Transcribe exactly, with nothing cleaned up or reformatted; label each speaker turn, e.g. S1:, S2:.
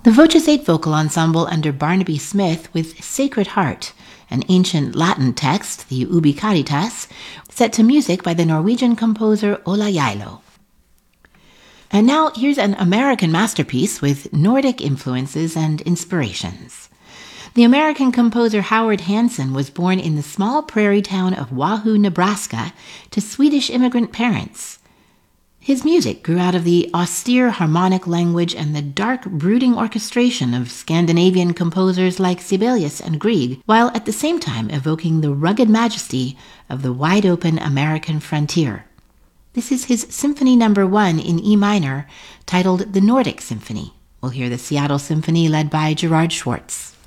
S1: The Voces eight vocal ensemble under Barnaby Smith with Sacred Heart, an ancient Latin text, the Ubi Caritas, set to music by the Norwegian composer Ola Jailo. And now here's an American masterpiece with Nordic influences and inspirations. The American composer Howard Hanson was born in the small prairie town of Wahoo, Nebraska, to Swedish immigrant parents. His music grew out of the austere harmonic language and the dark, brooding orchestration of Scandinavian composers like Sibelius and Grieg, while at the same time evoking the rugged majesty of the wide-open American frontier. This is his Symphony Number One in E minor, titled the Nordic Symphony. We'll hear the Seattle Symphony led by Gerard Schwartz.